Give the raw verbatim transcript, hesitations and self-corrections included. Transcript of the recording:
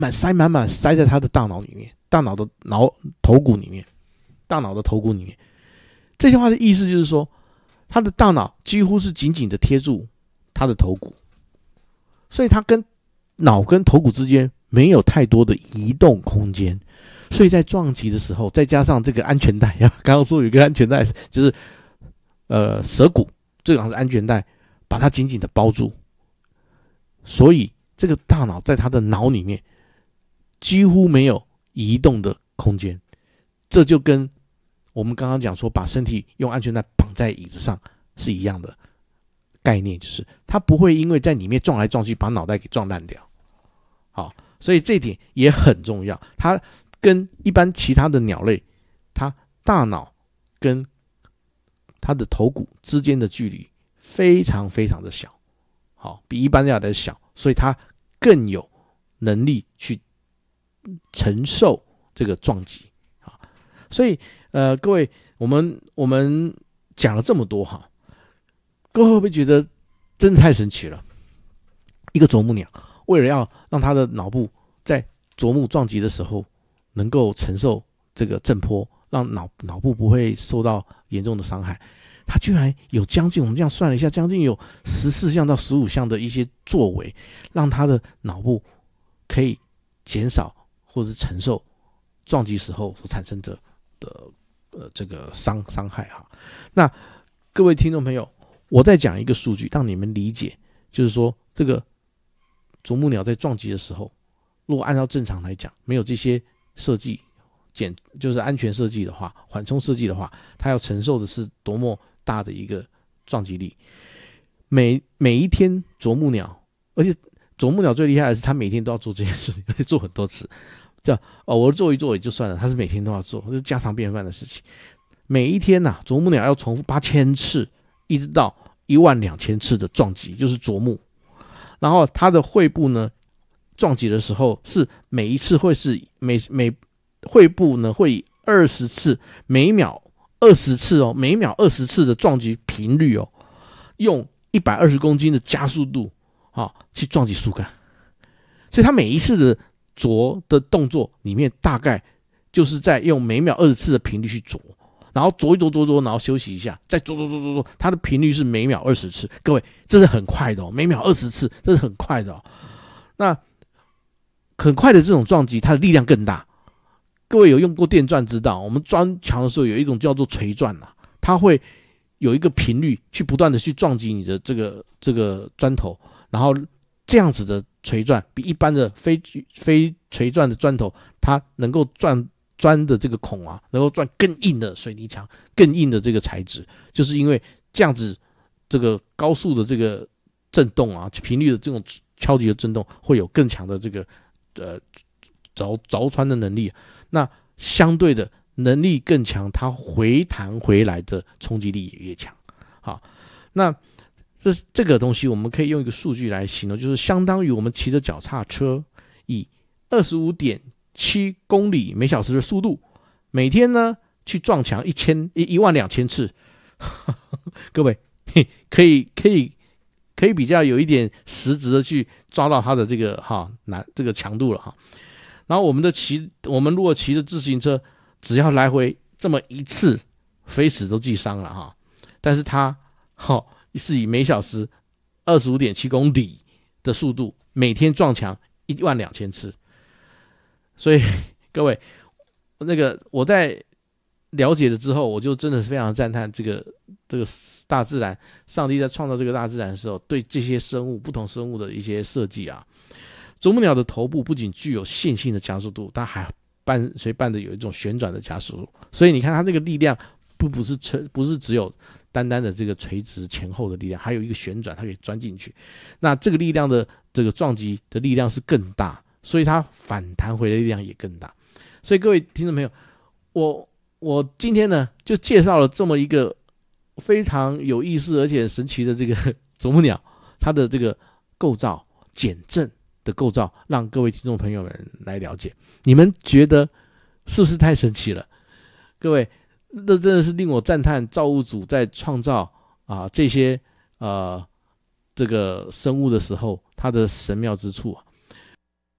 满塞满满塞在他的大脑里面，大脑的脑头骨里面，大脑的头骨里面。这句话的意思就是说，他的大脑几乎是紧紧的贴住他的头骨，所以他跟脑跟头骨之间没有太多的移动空间，所以在撞击的时候，再加上这个安全带，刚刚说有一个安全带，就是呃舌骨，这个是安全带，把它紧紧的包住，所以这个大脑在他的脑里面几乎没有移动的空间。这就跟我们刚刚讲说把身体用安全带绑在椅子上是一样的概念，就是它不会因为在里面撞来撞去把脑袋给撞烂掉。好，所以这一点也很重要。它跟一般其他的鸟类，它大脑跟它的头骨之间的距离非常非常的小，好，比一般鸟类小，所以它更有能力去承受这个撞击。所以呃，各位，我们我们讲了这么多哈，各位会不会觉得真的太神奇了？一个啄木鸟为了要让它的脑部在啄木撞击的时候能够承受这个震波，让脑脑部不会受到严重的伤害，它居然有将近，我们这样算了一下，将近有十四项到十五项的一些作为，让它的脑部可以减少或是承受撞击时候所产生的的呃这个伤伤害哈。那各位听众朋友，我再讲一个数据让你们理解，就是说这个啄木鸟在撞击的时候，如果按照正常来讲，没有这些设计减就是安全设计的话，缓冲设计的话，它要承受的是多么大的一个撞击力。每每一天啄木鸟，而且啄木鸟最厉害的是它每天都要做这件事情，而且做很多次。这样偶尔做一做也就算了，它是每天都要做，这是家常便饭的事情。每一天呐、啊，啄木鸟要重复八千次，一直到一万两千次的撞击，就是啄木。然后它的喙部呢，撞击的时候是每一次会是每每喙部呢会以二十次，每秒二十次哦，每秒二十次的撞击频率哦，用一百二十公斤的加速度啊、哦、去撞击树干，所以它每一次的啄的动作里面，大概就是在用每秒二十次的频率去啄，然后啄一啄啄啄，然后休息一下，再啄啄啄啄啄，它的频率是每秒二十次。各位，这是很快的哦，每秒二十次，这是很快的哦。那很快的这种撞击，它的力量更大。各位有用过电钻知道，我们钻墙的时候有一种叫做锤钻啊，它会有一个频率去不断的去撞击你的这个这个砖头，然后这样子的锤钻比一般的非非锤钻的砖头，它能够钻钻的这个孔啊，能够钻更硬的水泥墙，更硬的这个材质，就是因为这样子这个高速的这个震动啊，频率的这种敲击的震动，会有更强的这个呃凿凿穿的能力。那相对的能力更强，它回弹回来的冲击力也越强。好，那这这个东西我们可以用一个数据来形容，就是相当于我们骑着脚踏车以 二十五点七公里每小时的速度，每天呢去撞墙一千一万两千次。各位可以可以可以比较有一点实质的去抓到它的这个哈难这个强度了哈。然后我们的骑我们如果骑着自行车，只要来回这么一次，非死都记伤了哈。但是它哈是以每小时 二十五点七公里的速度，每天撞墙一万两千次。所以各位，那个我在了解了之后，我就真的是非常赞叹这个这个大自然，上帝在创造这个大自然的时候，对这些生物不同生物的一些设计啊。啄木鸟的头部不仅具有线性的加速度，它还伴随伴的有一种旋转的加速度，所以你看它这个力量不不是不是只有单单的这个垂直前后的力量，还有一个旋转，它可以钻进去。那这个力量的这个撞击的力量是更大，所以它反弹回的力量也更大。所以各位听众朋友，我我今天呢就介绍了这么一个非常有意思而且神奇的这个啄木鸟，它的这个构造减震的构造，让各位听众朋友们来了解。你们觉得是不是太神奇了？各位，这真的是令我赞叹造物主在创造啊这些呃这个生物的时候，它的神妙之处啊。